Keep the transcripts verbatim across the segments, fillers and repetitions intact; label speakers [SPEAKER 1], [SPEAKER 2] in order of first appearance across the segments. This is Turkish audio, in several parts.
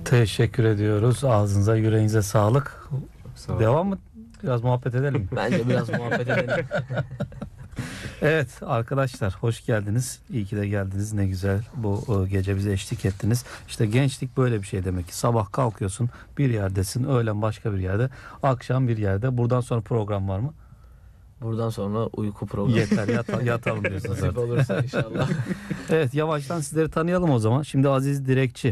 [SPEAKER 1] Teşekkür ediyoruz. Ağzınıza, yüreğinize sağlık.
[SPEAKER 2] Sağ
[SPEAKER 1] Devam mı? Biraz muhabbet edelim mi?
[SPEAKER 3] Bence biraz muhabbet edelim.
[SPEAKER 1] Evet arkadaşlar, hoş geldiniz. İyi ki de geldiniz. Ne güzel bu gece bize eşlik ettiniz. İşte gençlik böyle bir şey demek ki. Sabah kalkıyorsun, bir yerdesin. Öğlen başka bir yerde. Akşam bir yerde. Buradan sonra program var mı?
[SPEAKER 3] Buradan sonra uyku programı.
[SPEAKER 1] Yeter, yata, yatalım diyorsunuz
[SPEAKER 3] Nasip
[SPEAKER 1] artık.
[SPEAKER 3] olursa inşallah.
[SPEAKER 1] Evet, yavaştan sizleri tanıyalım o zaman. Şimdi Aziz Direkçi.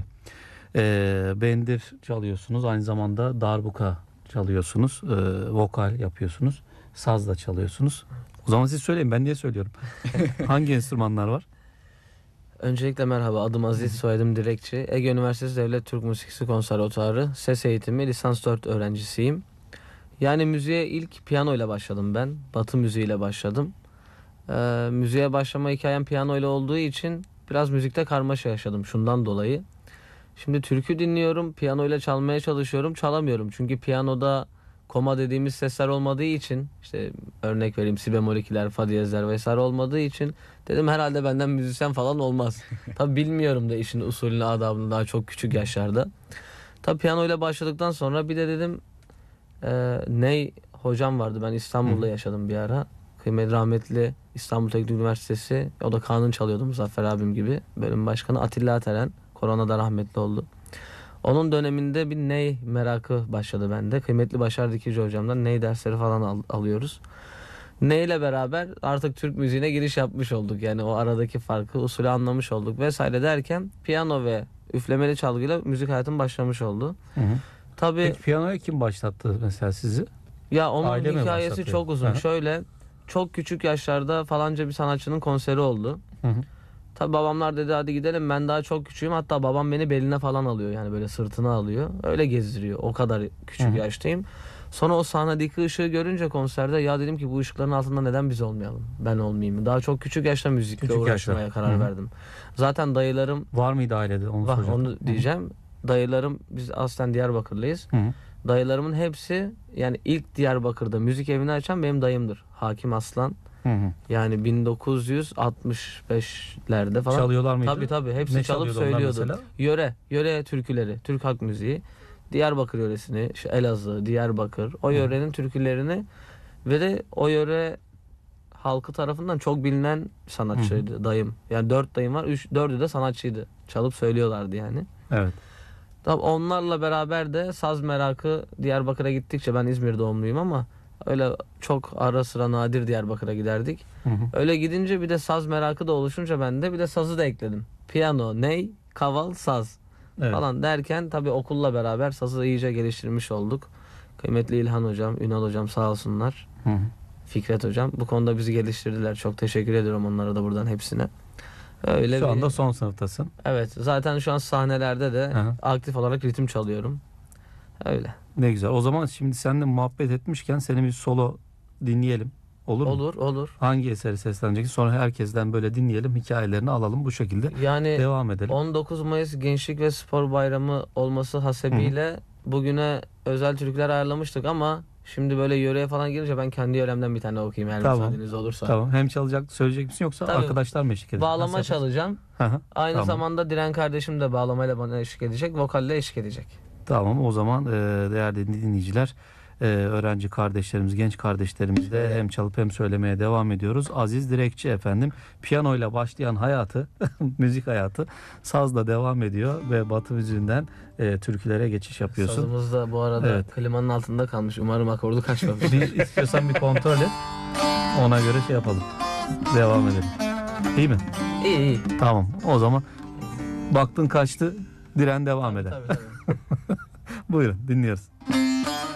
[SPEAKER 1] Ee, bendir çalıyorsunuz. Aynı zamanda darbuka çalıyorsunuz. Ee, vokal yapıyorsunuz. Saz da çalıyorsunuz. O zaman siz söyleyin, ben niye söylüyorum? Hangi enstrümanlar var?
[SPEAKER 3] Öncelikle merhaba, adım Aziz, soyadım Direkçi. Ege Üniversitesi Devlet Türk Müzikisi Konservatuarı ses eğitimi lisans dört öğrencisiyim. Yani müziğe ilk piyano ile başladım ben. Batı müziğiyle başladım. Ee, müziğe başlama hikayem piyano ile olduğu için biraz müzikte karmaşa yaşadım şundan dolayı. Şimdi türkü dinliyorum, piyano ile çalmaya çalışıyorum, çalamıyorum. Çünkü piyanoda koma dediğimiz sesler olmadığı için, işte örnek vereyim, si bemol ikiler, fa diyezler vesaire olmadığı için dedim herhalde benden müzisyen falan olmaz. Tabi bilmiyorum da işin usulünü, adabını daha çok küçük yaşlarda. Tabi piyano ile başladıktan sonra bir de dedim e, Ney hocam vardı, ben İstanbul'da yaşadım bir ara. Kıymetli rahmetli İstanbul Teknik Üniversitesi, o da kanun çalıyordu Muzaffer abim gibi. Bölüm başkanı Atilla Ateren, koronada rahmetli oldu. Onun döneminde bir ney merakı başladı bende. Kıymetli Başar Dikici hocamdan ney dersleri falan al- alıyoruz. Ney ile beraber artık Türk müziğine giriş yapmış olduk. Yani o aradaki farkı, usulü anlamış olduk vesaire derken piyano ve üflemeli çalgıyla müzik hayatım başlamış oldu.
[SPEAKER 1] Hı hı.
[SPEAKER 3] Tabii.
[SPEAKER 1] Peki piyanoya kim başlattı mesela sizi?
[SPEAKER 3] Ya onun
[SPEAKER 1] Aile mi
[SPEAKER 3] hikayesi
[SPEAKER 1] başlatıyor?
[SPEAKER 3] çok uzun.
[SPEAKER 1] Hı hı.
[SPEAKER 3] Şöyle, çok küçük yaşlarda falanca bir sanatçının konseri oldu.
[SPEAKER 1] Hı hı.
[SPEAKER 3] Tabii babamlar dedi hadi gidelim, ben daha çok küçüğüm, hatta babam beni beline falan alıyor, yani böyle sırtına alıyor, öyle gezdiriyor, o kadar küçük
[SPEAKER 1] Hı hı.
[SPEAKER 3] yaştayım. Sonra o sahnedeki ışığı görünce konserde, ya dedim ki bu ışıkların altında neden biz olmayalım, ben olmayayım. Daha çok küçük yaşta müzikle
[SPEAKER 1] Küçük
[SPEAKER 3] uğraşmaya
[SPEAKER 1] yaşta.
[SPEAKER 3] karar
[SPEAKER 1] Hı hı.
[SPEAKER 3] verdim. Zaten dayılarım
[SPEAKER 1] Var mıydı ailede? Onu
[SPEAKER 3] var,
[SPEAKER 1] soracaktım.
[SPEAKER 3] onu diyeceğim. Dayılarım, biz aslen Diyarbakırlıyız.
[SPEAKER 1] Hı hı.
[SPEAKER 3] Dayılarımın hepsi, yani ilk Diyarbakır'da müzik evini açan benim dayımdır, Hakim Aslan.
[SPEAKER 1] Hı hı.
[SPEAKER 3] Yani bin dokuz yüz altmış beşlerde falan.
[SPEAKER 1] Çalıyorlar mıydı?
[SPEAKER 3] Tabii tabii, hepsi
[SPEAKER 1] Ne
[SPEAKER 3] çalıp
[SPEAKER 1] çalıyordu onlar
[SPEAKER 3] söylüyordu.
[SPEAKER 1] mesela?
[SPEAKER 3] Yöre, yöre türküleri, Türk halk müziği. Diyarbakır yöresini, şu Elazığ, Diyarbakır, o yörenin türkülerini ve de o yöre halkı tarafından çok bilinen sanatçıydı dayım. Yani dört dayım var, üç, dördü de sanatçıydı. Çalıp söylüyorlardı yani.
[SPEAKER 1] Evet.
[SPEAKER 3] Tabii onlarla beraber de saz merakı, Diyarbakır'a gittikçe, ben İzmir doğumluyum ama öyle çok ara sıra nadir Diyarbakır'a giderdik.
[SPEAKER 1] Hı hı.
[SPEAKER 3] Öyle gidince bir de saz merakı da oluşunca ben de bir de sazı da ekledim. Piyano, ney, kaval, saz
[SPEAKER 1] Evet.
[SPEAKER 3] falan derken tabii okulla beraber sazı iyice geliştirmiş olduk. Kıymetli İlhan hocam, Ünal hocam sağ olsunlar.
[SPEAKER 1] Hı hı.
[SPEAKER 3] Fikret hocam bu konuda bizi geliştirdiler. Çok teşekkür ediyorum onlara da buradan, hepsine. Öyle
[SPEAKER 1] Şu
[SPEAKER 3] bir...
[SPEAKER 1] anda son sınıftasın.
[SPEAKER 3] Evet, zaten şu an sahnelerde de
[SPEAKER 1] Hı hı.
[SPEAKER 3] aktif olarak ritim çalıyorum. Öyle.
[SPEAKER 1] Ne güzel. O zaman şimdi seninle muhabbet etmişken senin bir solo dinleyelim. Olur mu?
[SPEAKER 3] Olur, olur.
[SPEAKER 1] Hangi eseri seslenecek? Sonra herkesten böyle dinleyelim, hikayelerini alalım, bu şekilde
[SPEAKER 3] Yani
[SPEAKER 1] devam edelim.
[SPEAKER 3] on dokuz Mayıs Gençlik ve Spor Bayramı olması hasebiyle bugüne özel türküler ayarlamıştık ama şimdi böyle yöreye falan girince ben kendi yöremden bir tane okuyayım eğer
[SPEAKER 1] Tamam.
[SPEAKER 3] müsaadeniz olursa.
[SPEAKER 1] Tamam. Hem çalacak, söyleyecek misin yoksa
[SPEAKER 3] Tabii.
[SPEAKER 1] arkadaşlar mı eşlik edecek?
[SPEAKER 3] Bağlama
[SPEAKER 1] Nasıl yaparsın?
[SPEAKER 3] çalacağım.
[SPEAKER 1] Hı hı.
[SPEAKER 3] Aynı
[SPEAKER 1] Tamam.
[SPEAKER 3] zamanda Diren kardeşim de bağlamayla bana eşlik edecek, vokalle eşlik edecek.
[SPEAKER 1] Tamam, o zaman e, değerli dinleyiciler, e, öğrenci kardeşlerimiz, genç kardeşlerimiz de hem çalıp hem söylemeye devam ediyoruz. Aziz Direkçi efendim, piyanoyla başlayan hayatı, müzik hayatı sazla devam ediyor ve Batı müziğinden e, türkülere geçiş yapıyorsun.
[SPEAKER 3] Sazımız da bu arada
[SPEAKER 1] Evet.
[SPEAKER 3] klimanın altında kalmış. Umarım akordu kaçmamış.
[SPEAKER 1] Bir istiyorsan bir kontrol et. Ona göre şey yapalım. Devam edelim. İyi mi?
[SPEAKER 3] İyi iyi.
[SPEAKER 1] Tamam. O zaman baktın kaçtı, diren devam eder.
[SPEAKER 3] Tabii tabii.
[SPEAKER 1] Buyurun, dinliyoruz.